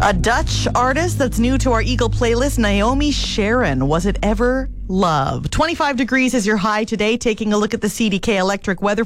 A Dutch artist that's new to our Eagle playlist, Naomi Sharon. Was it ever love? 25 degrees is your high today. Taking a look at the CDK Electric weather